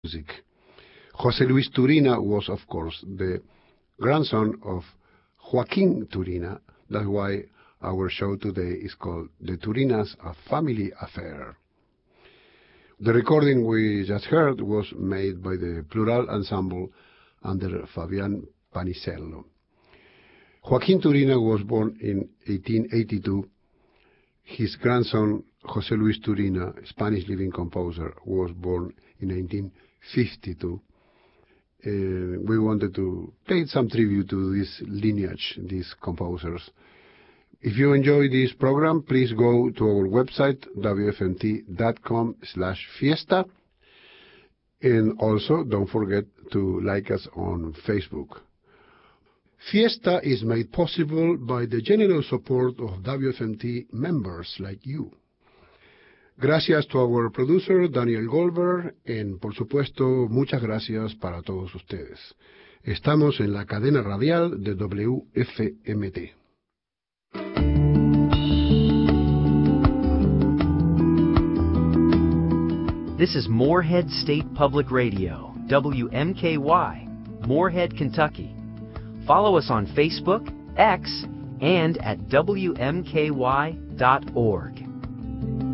music. José Luis Turina was, of course, the grandson of Joaquín Turina. That's why our show today is called The Turinas, a Family Affair. The recording we just heard was made by the Plural Ensemble under Fabián Panisello. Joaquín Turina was born in 1882. His grandson, José Luis Turina, Spanish living composer, was born in 1952. We wanted to pay some tribute to this lineage, these composers. If you enjoy this program, please go to our website, wfmt.com/fiesta. And also, don't forget to like us on Facebook. Fiesta is made possible by the generous support of WFMT members like you. Gracias to our producer, Daniel Goldberg, and por supuesto, muchas gracias para todos ustedes. Estamos en la cadena radial de WFMT. This is Morehead State Public Radio, WMKY, Morehead, Kentucky. Follow us on Facebook, X, and at WMKY.org.